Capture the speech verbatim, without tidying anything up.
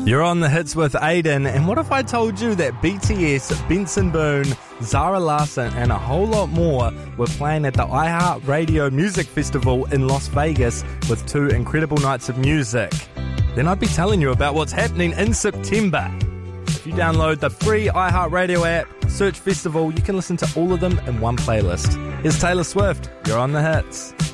You're on the hits with Aiden, and what if I told you that B T S, Benson Boone, Zara Larsson, and a whole lot more were playing at the iHeartRadio Music Festival in Las Vegas with two incredible nights of music? Then I'd be telling you about what's happening in September. If you download the free iHeartRadio app, search Festival, you can listen to all of them in one playlist. Here's Taylor Swift, you're on the hits.